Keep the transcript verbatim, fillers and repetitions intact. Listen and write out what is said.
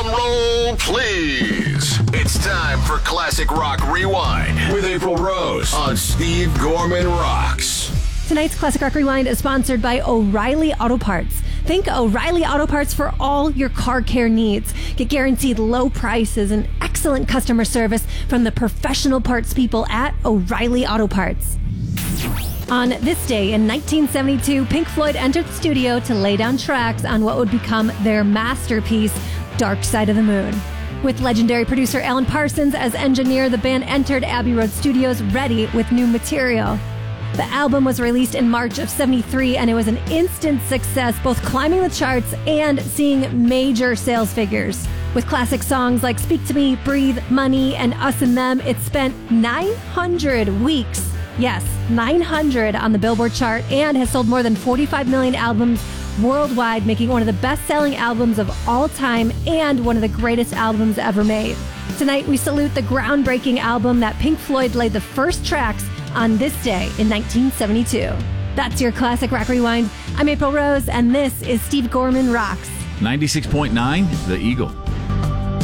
Drum roll, please. It's time for Classic Rock Rewind with April Rose on Steve Gorman Rocks. Tonight's Classic Rock Rewind is sponsored by O'Reilly Auto Parts. Think O'Reilly Auto Parts for all your car care needs. Get guaranteed low prices and excellent customer service from the professional parts people at O'Reilly Auto Parts. On this day in nineteen seventy-two, Pink Floyd entered the studio to lay down tracks on what would become their masterpiece, Dark Side of the Moon. With legendary producer Alan Parsons as engineer, the band entered Abbey Road Studios ready with new material. The album was released in March of seventy-three, and it was an instant success, both climbing the charts and seeing major sales figures. With classic songs like Speak to Me, Breathe, Money, and Us and Them, it spent nine hundred weeks, yes, nine hundred on the Billboard chart, and has sold more than forty-five million albums worldwide, making one of the best-selling albums of all time and one of the greatest albums ever made. Tonight, we salute the groundbreaking album that Pink Floyd laid the first tracks on this day in nineteen seventy-two. That's your Classic Rock Rewind. I'm April Rose, and this is Steve Gorman Rocks. ninety-six point nine, The Eagle.